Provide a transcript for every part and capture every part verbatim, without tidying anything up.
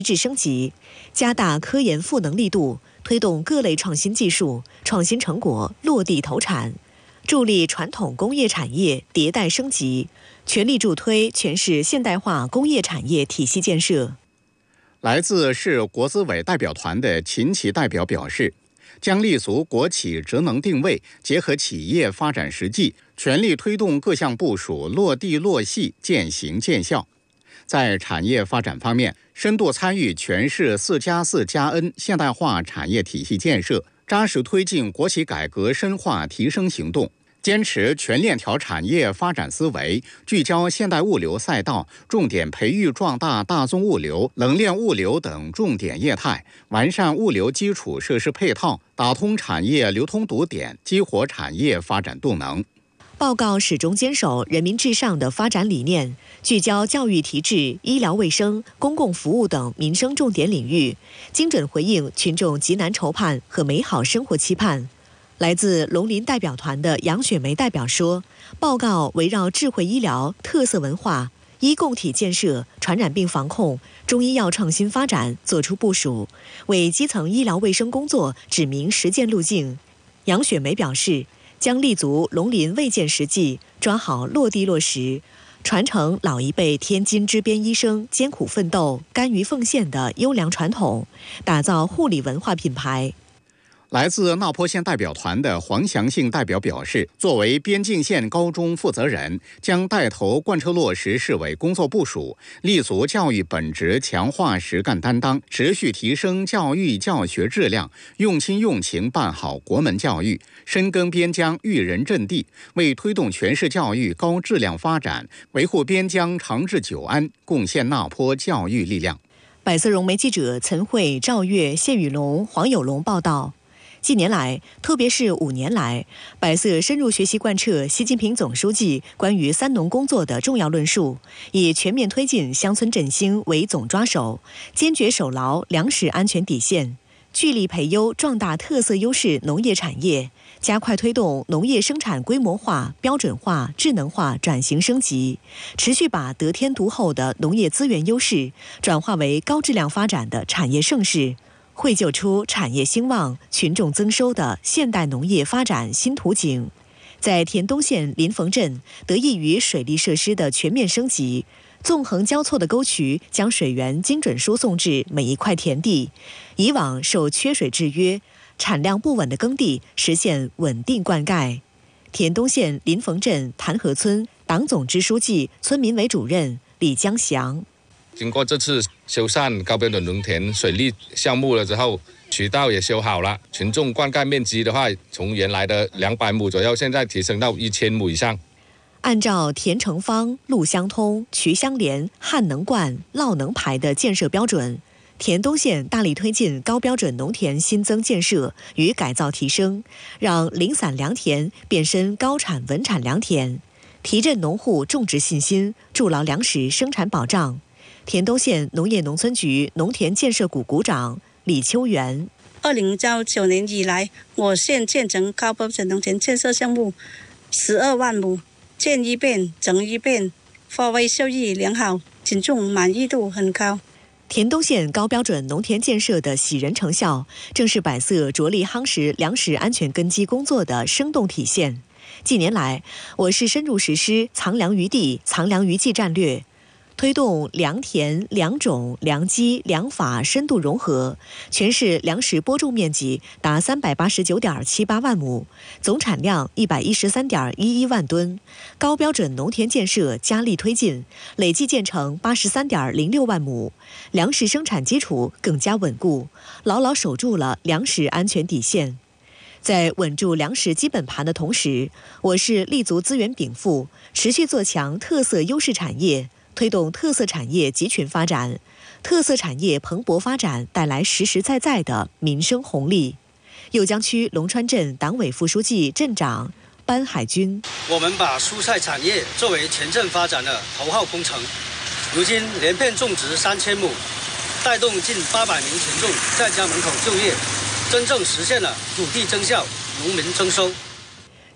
制升级，加大科研赋能力度，推动各类创新技术、创新成果落地投产，助力传统工业产业迭代升级，全力助推全市现代化工业产业体系建设。 来自市国资委代表团的秦琪代表表示，将立足国企职能定位，结合企业发展实际，全力推动各项部署落地落细、见形见效。在产业发展方面，深度参与全市四加四加 N 现代化产业体系建设，扎实推进国企改革深化提升行动，坚持全链条产业发展思维，聚焦现代物流赛道，重点培育壮大大宗物流、冷链物流等重点业态，完善物流基础设施配套，打通产业流通堵点，激活产业发展动能。 报告始终坚守人民至上的发展理念，聚焦教育提质、医疗卫生、公共服务等民生重点领域，精准回应群众急难愁盼和美好生活期盼。来自龙林代表团的杨雪梅代表说，报告围绕智慧医疗、特色文化、医共体建设、传染病防控、中医药创新发展作出部署，为基层医疗卫生工作指明实践路径。杨雪梅表示，将立足龙林卫健实际，抓好落地落实，传承老一辈天津支边医生艰苦奋斗、甘于奉献的优良传统，打造护理文化品牌。 来自那坡县代表团的黄祥信代表表示，作为边境县高中负责人，将带头贯彻落实市委工作部署，立足教育本质，强化实干担当，持续提升教育教学质量，用心用情办好国门教育，深耕边疆育人阵地，为推动全市教育高质量发展，维护边疆长治久安，贡献那坡教育力量。 百色融媒记者陈慧、赵月、谢宇龙、黄有龙报道。近年来，特别是五年来，百色深入学习贯彻习近平总书记关于三农工作的重要论述，以全面推进乡村振兴为总抓手，坚决守牢粮食安全底线，聚力培优壮大特色优势农业产业，加快推动农业生产规模化、标准化、智能化转型升级，持续把得天独厚的农业资源优势转化为高质量发展的产业盛世，绘就出产业兴旺、群众增收的现代农业发展新图景。在田东县临汾镇，得益于水利设施的全面升级，纵横交错的沟渠将水源精准输送至每一块田地。以往受缺水制约、产量不稳的耕地实现稳定灌溉。田东县临汾镇潭河村党总支书记、村民委主任李江祥。 经过这次修缮高标准农田水利项目了之后，渠道也修好了，群众灌溉面积的话，从原来的两百亩左右，现在提升到一千亩以上。 按照田成方、路相通、渠相连、旱能灌、涝能排的建设标准，田东县大力推进高标准农田新增建设与改造提升，让零散良田变身高产稳产良田，提振农户种植信心，筑牢粮食生产保障。田东县农业农村局农田建设股股长李秋元。 二零一九年以来，我县建成高标准农田建设项目十二万亩，建一遍整一遍，发挥效益良好，群众满意度很高。 田东县高标准农田建设的喜人成效，正是百色着力夯实粮食安全根基工作的生动体现。近年来，我市深入实施藏粮于地、藏粮于技战略，推动粮田、粮种、粮基、粮法深度融合，全市粮食播种面积达三百八十九点七八万亩，总产量一百一十三点一一万吨。高标准农田建设加力推进，累计建成八十三点零六万亩，粮食生产基础更加稳固，牢牢守住了粮食安全底线。在稳住粮食基本盘的同时，我市立足资源禀赋，持续做强特色优势产业，推动特色产业集群发展，特色产业蓬勃发展带来实实在在的民生红利。酉江区龙川镇党委副书记、镇长班海军。 我们把蔬菜产业作为全镇发展的头号工程，如今连片种植三千亩，带动近八百名群众在家门口就业，真正实现了土地增效、农民增收。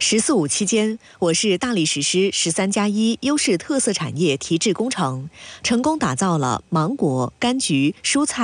十四五期间，我市大力实施“十三加一”优势特色产业提质工程，成功打造了芒果、柑橘、蔬菜。